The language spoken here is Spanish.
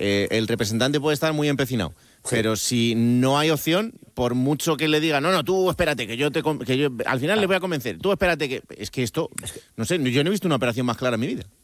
el representante puede estar muy empecinado. Pero si no hay opción, por mucho que le diga, no, tú espérate, que yo al final le voy a convencer. Tú espérate, es que esto, no sé, yo no he visto una operación más clara en mi vida.